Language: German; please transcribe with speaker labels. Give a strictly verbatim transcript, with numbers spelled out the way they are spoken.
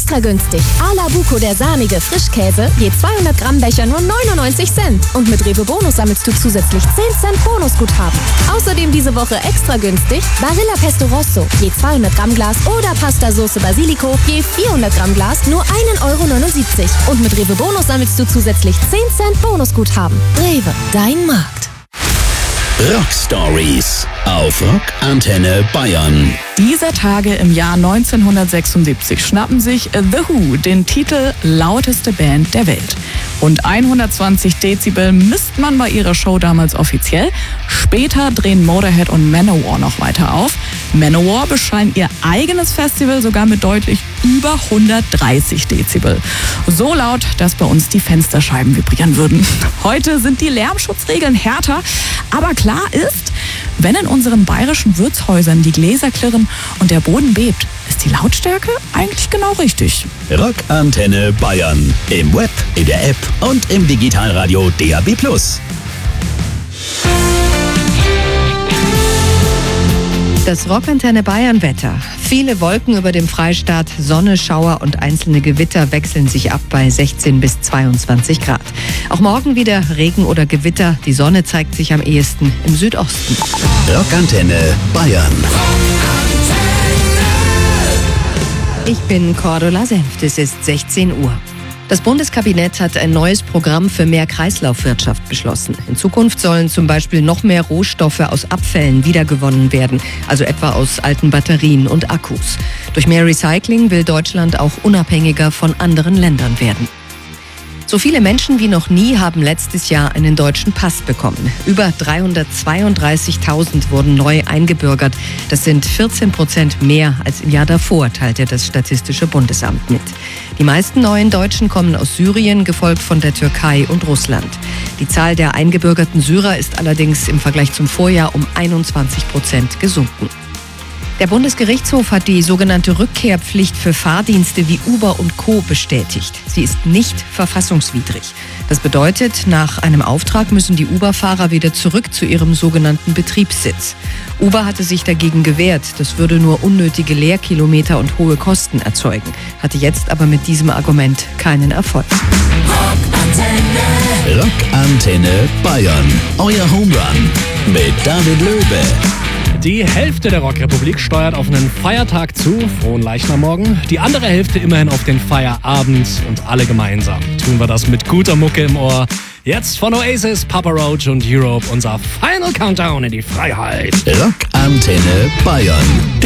Speaker 1: extra günstig. A-la Buco, der sahnige Frischkäse, je zweihundert Gramm Becher nur neunundneunzig Cent. Und mit Rewe Bonus sammelst du zusätzlich zehn Cent Bonusguthaben. Außerdem diese Woche extra günstig Barilla Pesto Rosso, je zweihundert Gramm Glas oder Pasta Sauce Basilico, je vierhundert Gramm Glas nur ein Euro neunundsiebzig. Und mit Rewe Bonus sammelst du zusätzlich zehn Cent Bonusguthaben. Rewe, dein Markt.
Speaker 2: Rock Stories auf Rock Antenne Bayern.
Speaker 3: Dieser Tage im Jahr neunzehnhundertsechsundsiebzig schnappen sich The Who den Titel lauteste Band der Welt. Und hundertzwanzig Dezibel misst man bei ihrer Show damals offiziell. Später drehen Motorhead und Manowar noch weiter auf. Manowar bescheinen ihr eigenes Festival sogar mit deutlich über hundertdreißig Dezibel. So laut, dass bei uns die Fensterscheiben vibrieren würden. Heute sind die Lärmschutzregeln härter, aber klar ist, wenn in unseren bayerischen Wirtshäusern die Gläser klirren und der Boden bebt, ist die Lautstärke eigentlich genau richtig.
Speaker 2: Rock Antenne Bayern. Im Web, in der App und im Digitalradio D A B plus.
Speaker 4: Das Rockantenne Bayern Wetter. Viele Wolken über dem Freistaat, Sonne, Schauer und einzelne Gewitter wechseln sich ab bei sechzehn bis zweiundzwanzig Grad. Auch morgen wieder Regen oder Gewitter. Die Sonne zeigt sich am ehesten im Südosten.
Speaker 2: Rockantenne Bayern.
Speaker 4: Ich bin Cordula Senft. Es ist sechzehn Uhr. Das Bundeskabinett hat ein neues Programm für mehr Kreislaufwirtschaft beschlossen. In Zukunft sollen zum Beispiel noch mehr Rohstoffe aus Abfällen wiedergewonnen werden, also etwa aus alten Batterien und Akkus. Durch mehr Recycling will Deutschland auch unabhängiger von anderen Ländern werden. So viele Menschen wie noch nie haben letztes Jahr einen deutschen Pass bekommen. Über dreihundertzweiunddreißigtausend wurden neu eingebürgert. Das sind vierzehn Prozent mehr als im Jahr davor, teilte das Statistische Bundesamt mit. Die meisten neuen Deutschen kommen aus Syrien, gefolgt von der Türkei und Russland. Die Zahl der eingebürgerten Syrer ist allerdings im Vergleich zum Vorjahr um einundzwanzig Prozent gesunken. Der Bundesgerichtshof hat die sogenannte Rückkehrpflicht für Fahrdienste wie Uber und Co. bestätigt. Sie ist nicht verfassungswidrig. Das bedeutet, nach einem Auftrag müssen die Uber-Fahrer wieder zurück zu ihrem sogenannten Betriebssitz. Uber hatte sich dagegen gewehrt. Das würde nur unnötige Leerkilometer und hohe Kosten erzeugen. Hatte jetzt aber mit diesem Argument keinen Erfolg.
Speaker 2: Rockantenne. Rockantenne Bayern. Euer Home Run mit David Löwe.
Speaker 5: Die Hälfte der Rockrepublik steuert auf einen Feiertag zu, frohen Leichnamorgen. Die andere Hälfte immerhin auf den Feierabend und alle gemeinsam. Tun wir das mit guter Mucke im Ohr. Jetzt von Oasis, Papa Roach und Europe unser Final Countdown in die Freiheit.
Speaker 2: Rockantenne Bayern.